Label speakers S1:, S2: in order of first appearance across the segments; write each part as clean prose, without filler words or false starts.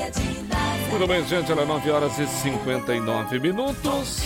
S1: Muito bem, gente, era 9h59.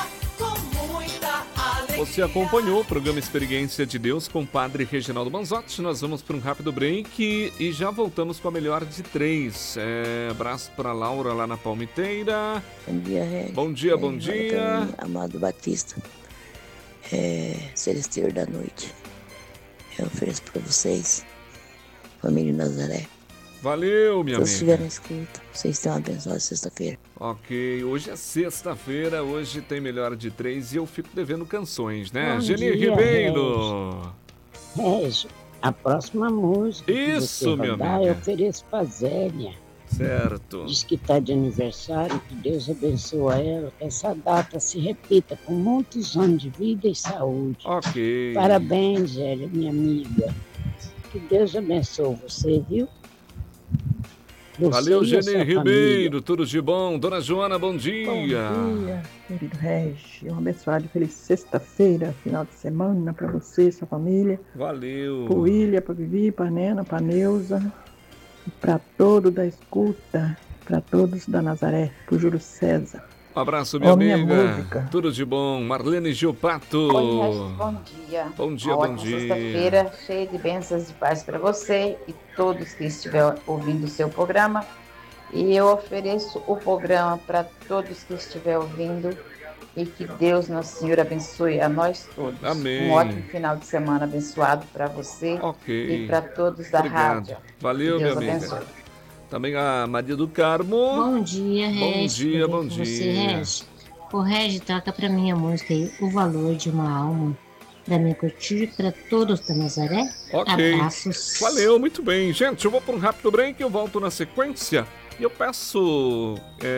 S1: Você acompanhou o programa Experiência de Deus com o Padre Reginaldo Manzotti. Nós vamos para um rápido break e já voltamos com a melhor de 3. Abraço para Laura lá na Palmiteira.
S2: Bom dia, Regi.
S1: Bom dia, bom dia.
S2: Mim, Amado Batista, Celesteiro da Noite. Eu ofereço para vocês, família Nazaré.
S1: Valeu, minha amiga.
S2: Se estiver na escuta, vocês tenham uma abençoada sexta-feira.
S1: Ok, hoje é sexta-feira, hoje tem melhor de 3 e eu fico devendo canções, né?
S3: Bom
S1: Geni
S3: dia,
S1: Ribeiro.
S3: Regi, a próxima música
S1: Isso,
S3: que você
S1: minha
S3: rodar,
S1: amiga.
S3: eu ofereço pra Zélia.
S1: Certo.
S3: Diz que está de aniversário, que Deus abençoe ela, que essa data se repita com muitos anos de vida e saúde.
S1: Ok.
S3: Parabéns, Zélia, minha amiga. Que Deus abençoe você, viu? Você
S1: Valeu,
S3: e a
S1: Geni
S3: sua
S1: Ribeiro,
S3: família.
S1: tudo de bom. Dona Joana, bom dia.
S4: Bom dia, querido Regi. Uma abençoada e feliz sexta-feira, final de semana para você e sua família.
S1: Valeu.
S4: Para o William, para Vivi, para Nena, para Neuza, para todos da escuta, para todos da Nazaré, para o Júlio César.
S1: Um abraço, minha
S4: minha
S1: amiga.
S4: música.
S1: Tudo de bom. Marlene Gilpato.
S5: Oi, Regis, bom dia.
S1: Bom dia,
S5: Uma
S1: bom
S5: ótima
S1: dia.
S5: sexta-feira, cheia de bênçãos e paz para você e todos que estiverem ouvindo o seu programa. E eu ofereço o programa para todos que estiverem ouvindo e que Deus, Nosso Senhor, abençoe a nós todos.
S1: Amém.
S5: Um ótimo final de semana abençoado para você
S1: Ok.
S5: e para todos da
S1: Obrigado.
S5: rádio.
S1: Valeu,
S5: Que
S1: minha
S5: Deus
S1: amiga.
S5: abençoe.
S1: Também a Maria do Carmo.
S6: Bom dia, Regi.
S1: Bom dia, bom
S6: Você,
S1: dia.
S6: Regi. O Regi, toca pra mim a música aí, O Valor de uma Alma, da minha curtir para todos da Nazaré.
S1: Ok.
S6: Abraços.
S1: Valeu, muito bem. Gente, eu vou para um rápido break e eu volto na sequência. E eu peço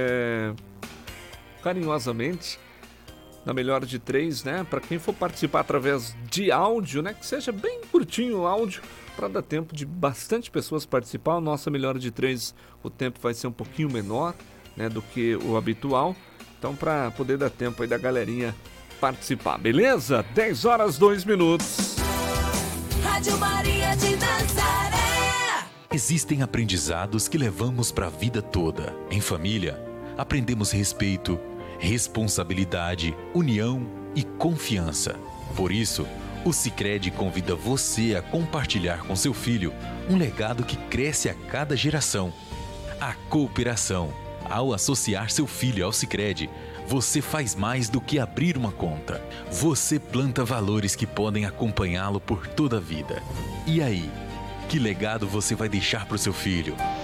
S1: carinhosamente, na melhor de 3, né? Para quem for participar através de áudio, né? Que seja bem curtinho o áudio, para dar tempo de bastante pessoas participar. A nossa melhor de 3, o tempo vai ser um pouquinho menor, né? Do que o habitual. Então, para poder dar tempo aí da galerinha participar, beleza? 10h02.
S7: Rádio Maria de Nazaré.
S8: Existem aprendizados que levamos para a vida toda. Em família, aprendemos respeito, responsabilidade, união e confiança. Por isso, o Sicredi convida você a compartilhar com seu filho um legado que cresce a cada geração. A cooperação. Ao associar seu filho ao Sicredi, você faz mais do que abrir uma conta. Você planta valores que podem acompanhá-lo por toda a vida. E aí, que legado você vai deixar para o seu filho?